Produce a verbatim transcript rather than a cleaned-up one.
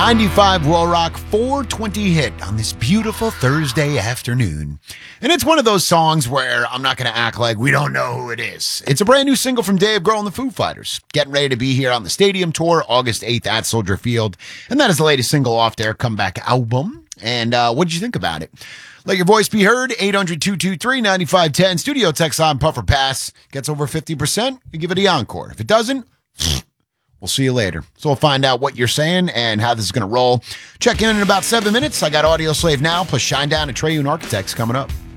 ninety-five Raw Rock four twenty hit on this beautiful Thursday afternoon. And it's one of those songs where I'm not going to act like we don't know who it is. It's a brand new single from Dave Grohl and the Foo Fighters, getting ready to be here on the Stadium Tour, August eighth at Soldier Field. And that is the latest single off their comeback album. And uh, what did you think about it? Let your voice be heard, eight hundred, two two three, nine five one zero. Studio text on Puffer Pass. Gets over fifty percent, you give it the encore. If it doesn't, we'll see you later. So we'll find out what you're saying and how this is going to roll. Check in in about seven minutes. I got Audio Slave Now plus Shinedown and Treyun Architects coming up.